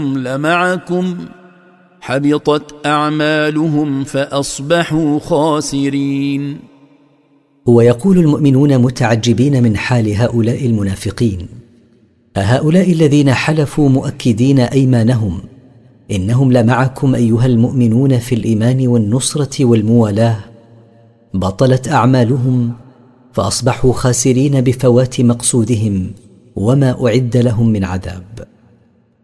لمعكم حبطت أعمالهم فأصبحوا خاسرين. ويقول المؤمنون متعجبين من حال هؤلاء المنافقين: أهؤلاء الذين حلفوا مؤكدين أيمانهم إنهم لمعكم أيها المؤمنون في الإيمان والنصرة والموالاة، بطلت أعمالهم فأصبحوا خاسرين بفوات مقصودهم وما أعد لهم من عذاب.